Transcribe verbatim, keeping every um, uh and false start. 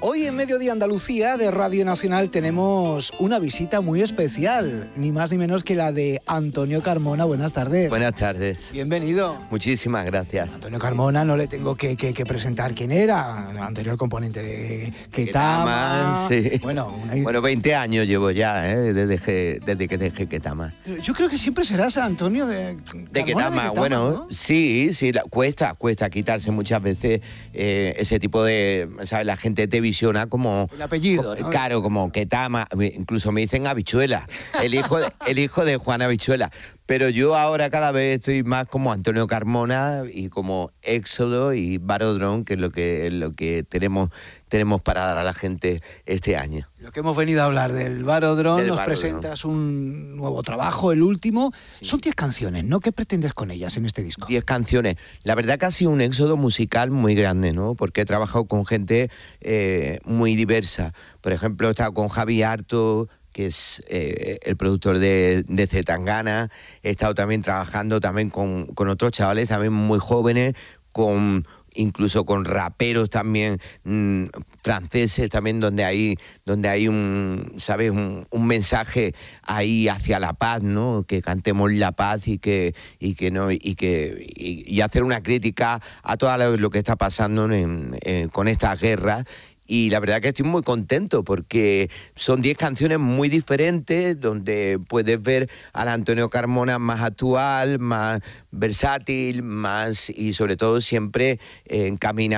Hoy en Mediodía Andalucía de Radio Nacional tenemos una visita muy especial, ni más ni menos que la de Antonio Carmona. Buenas tardes. Buenas tardes. Bienvenido. Muchísimas gracias. Antonio Carmona, no le tengo que, que, que presentar quién era, anterior componente de Ketama. Sí. Bueno, una... bueno, veinte años llevo ya, ¿eh? desde, que, desde que dejé Ketama. Yo creo que siempre serás Antonio de Carmona. De Ketama, bueno, ¿no? sí, sí, la, cuesta, cuesta quitarse muchas veces eh, ese tipo de, ¿sabes? La gente te visiona como... El apellido, ¿no? Claro, como Ketama, incluso me dicen Habichuela, el hijo de, el hijo de Juan Habichuela. Pero yo ahora cada vez estoy más como Antonio Carmona y como Éxodo y Barodrón, que es lo que, es lo que tenemos, tenemos para dar a la gente este año. Lo que hemos venido a hablar del Barodrón, del nos Barodrón. Presentas un nuevo trabajo, el último. Sí. Son diez canciones, ¿no? ¿Qué pretendes con ellas en este disco? Diez canciones. La verdad que ha sido un éxodo musical muy grande, ¿no? Porque he trabajado con gente eh, muy diversa. Por ejemplo, he estado con Javi Arto, que es eh, el productor de, de Zetangana. He estado también trabajando también con, con otros chavales también muy jóvenes, con incluso con raperos también mmm, franceses también, donde hay donde hay un, ¿sabes? Un, un mensaje ahí hacia la paz, ¿no? Que cantemos la paz y que y que no y que y, y hacer una crítica a todo lo, lo que está pasando en, en, con estas guerras. Y la verdad que estoy muy contento porque son diez canciones muy diferentes donde puedes ver al Antonio Carmona más actual, más versátil, más y sobre todo siempre encaminado